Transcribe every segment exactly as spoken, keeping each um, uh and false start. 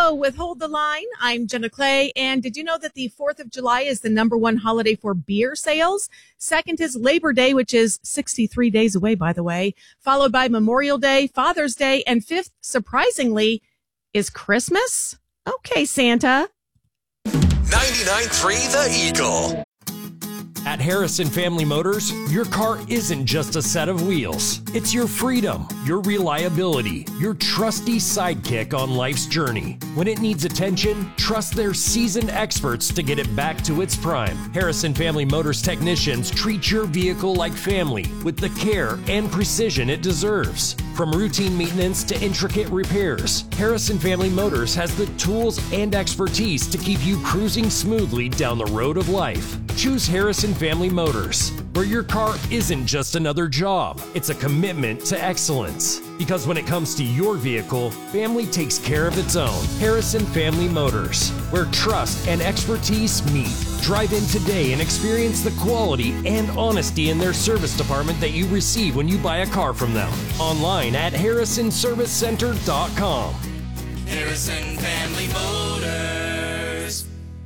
Hello, with Hold the Line. I'm Jenna Clay. And did you know that the fourth of July is the number one holiday for beer sales? Second is Labor Day, which is sixty-three days away, by the way, followed by Memorial Day, Father's Day, and fifth, surprisingly, is Christmas. Okay, Santa. ninety-nine point three The Eagle. At Harrison Family Motors, your car isn't just a set of wheels. It's your freedom, your reliability, your trusty sidekick on life's journey. When it needs attention, trust their seasoned experts to get it back to its prime. Harrison Family Motors technicians treat your vehicle like family with the care and precision it deserves. From routine maintenance to intricate repairs, Harrison Family Motors has the tools and expertise to keep you cruising smoothly down the road of life. Choose Harrison Family Motors, where your car isn't just another job, it's a commitment to excellence. Because when it comes to your vehicle, family takes care of its own. Harrison Family Motors, where trust and expertise meet. Drive in today and experience the quality and honesty in their service department that you receive when you buy a car from them. Online at harrison service center dot com. Harrison Family Motors.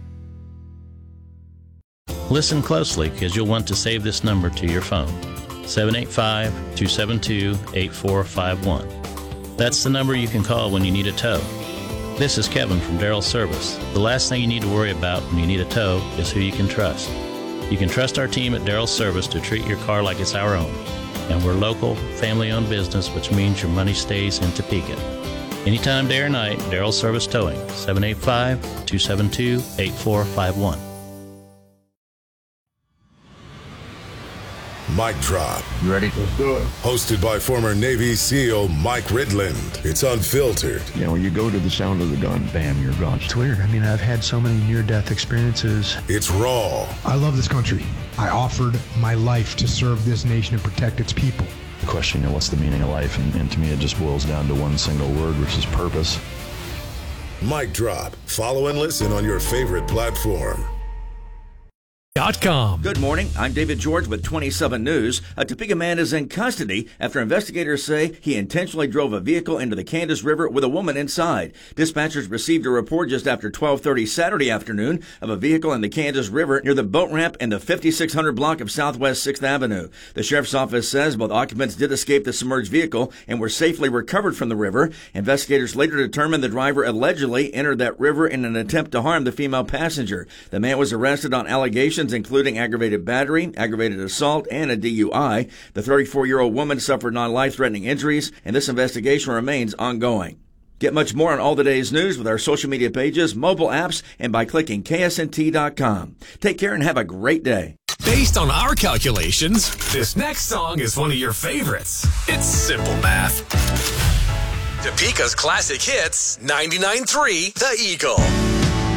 Listen closely, because you'll want to save this number to your phone. seven eight five, two seven two, eight four five one. That's the number you can call when you need a tow. This is Kevin from Darrell Service. The last thing you need to worry about when you need a tow is who you can trust. You can trust our team at Darrell Service to treat your car like it's our own. And we're local, family-owned business, which means your money stays in Topeka. Anytime, day or night, Darrell Service Towing, seven eight five, two seven two, eight four five one. Mic Drop. You ready? Let's do it. Hosted by former Navy SEAL Mike Ridland. It's unfiltered. You know, you go to the sound of the gun, bam, you're gone. It's weird. I mean, I've had so many near-death experiences. It's raw. I love this country. I offered my life to serve this nation and protect its people. The question, you know, what's the meaning of life? And, and to me, it just boils down to one single word, which is purpose. Mic Drop. Follow and listen on your favorite platform. Com. Good morning. I'm David George with twenty-seven News. A Topeka man is in custody after investigators say he intentionally drove a vehicle into the Kansas River with a woman inside. Dispatchers received a report just after twelve thirty Saturday afternoon of a vehicle in the Kansas River near the boat ramp in the fifty-six hundred block of Southwest sixth Avenue. The sheriff's office says both occupants did escape the submerged vehicle and were safely recovered from the river. Investigators later determined the driver allegedly entered that river in an attempt to harm the female passenger. The man was arrested on allegations including aggravated battery, aggravated assault, and a D U I. The thirty-four-year-old woman suffered non-life-threatening injuries, and this investigation remains ongoing. Get much more on all the day's news with our social media pages, mobile apps, and by clicking K S N T dot com. Take care and have a great day. Based on our calculations, this next song is one of your favorites. It's simple math. Topeka's classic hits, ninety-nine point three The Eagle.